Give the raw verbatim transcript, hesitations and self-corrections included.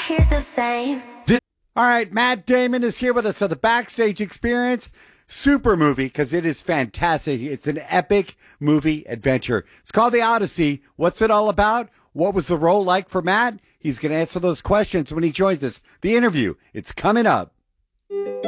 hear the same. All right, Matt Damon is here with us at the Backstage Experience. Super movie, because it is fantastic. It's an epic movie adventure. It's called The Odyssey. What's it all about? What was the role like for Matt? He's going to answer those questions when he joins us. The interview, it's coming up.